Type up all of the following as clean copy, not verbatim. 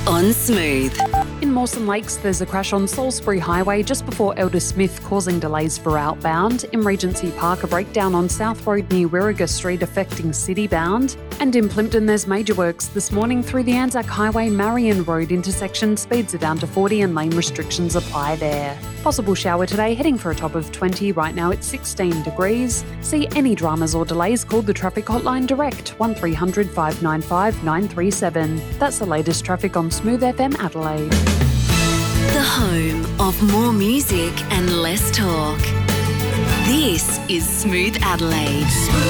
on Smooth. In Mawson Lakes, there's a crash on Salisbury Highway just before Elder Smith, causing delays for outbound. In Regency Park, a breakdown on South Road near Wirriga Street affecting city-bound. And in Plympton, there's major works this morning through the Anzac Highway Marion Road intersection. Speeds are down to 40 and lane restrictions apply there. Possible shower today, heading for a top of 20. Right now it's 16 degrees. See any dramas or delays, call the traffic hotline direct, 1300 595 937. That's the latest traffic on Smooth FM Adelaide. The home of more music and less talk. This is Smooth Adelaide.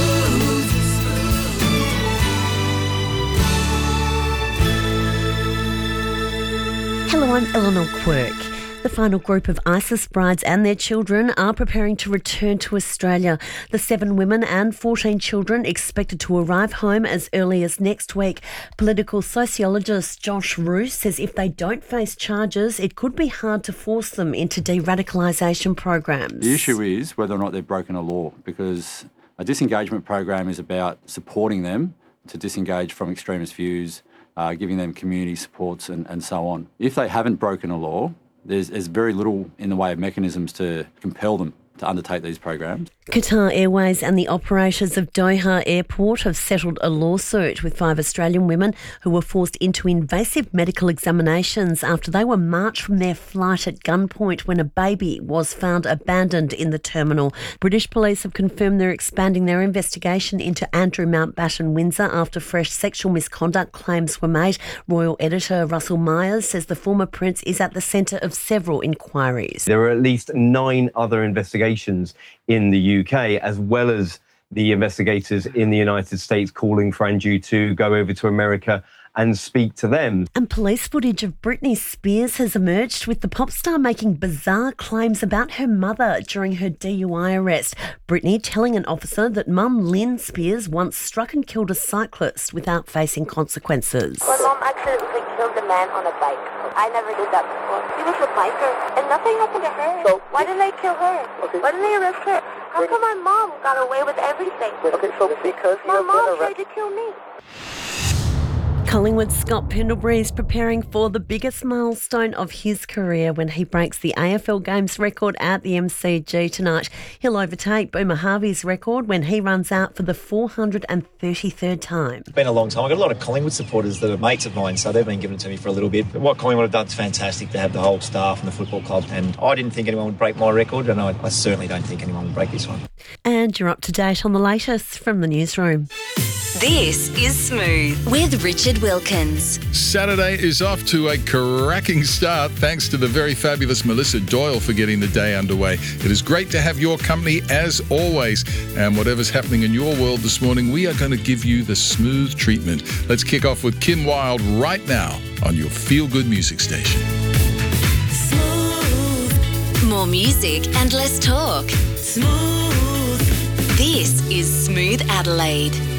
Hello, I'm Eleanor Quirk. The final group of ISIS brides and their children are preparing to return to Australia. The 7 women and 14 children expected to arrive home as early as next week. Political sociologist Josh Roos says if they don't face charges, it could be hard to force them into de-radicalisation programs. The issue is whether or not they've broken a law, because a disengagement program is about supporting them to disengage from extremist views, giving them community supports and so on. If they haven't broken a law, there's very little in the way of mechanisms to compel them to undertake these programs. Qatar Airways and the operators of Doha Airport have settled a lawsuit with 5 Australian women who were forced into invasive medical examinations after they were marched from their flight at gunpoint when a baby was found abandoned in the terminal. British police have confirmed they're expanding their investigation into Andrew Mountbatten Windsor after fresh sexual misconduct claims were made. Royal editor Russell Myers says the former prince is at the centre of several inquiries. There are at least 9 other investigations in the UK, as well as the investigators in the United States calling for Andrew to go over to America and speak to them. And police footage of Britney Spears has emerged, with the pop star making bizarre claims about her mother during her DUI arrest. Britney telling an officer that mum Lynn Spears once struck and killed a cyclist without facing consequences. My mom accidentally killed a man on a bike. I never did that before. She was a biker, and nothing happened to her. So why didn't they kill her? Okay. Why didn't they arrest her? How come my mom got away with everything? Okay, so because my mom tried to kill me. Collingwood's Scott Pendlebury is preparing for the biggest milestone of his career when he breaks the AFL Games record at the MCG tonight. He'll overtake Boomer Harvey's record when he runs out for the 433rd time. It's been a long time. I've got a lot of Collingwood supporters that are mates of mine, so they've been giving it to me for a little bit. But what Collingwood have done is fantastic to have the whole staff and the football club. And I didn't think anyone would break my record, and I certainly don't think anyone will break this one. And you're up to date on the latest from the newsroom. This is Smooth with Richard Wilkins. Saturday is off to a cracking start thanks to the very fabulous Melissa Doyle for getting the day underway. It is great to have your company as always. And whatever's happening in your world this morning, we are going to give you the smooth treatment. Let's kick off with Kim Wilde right now on your feel-good music station. Smooth. More music and less talk. Smooth. This is Smooth Adelaide.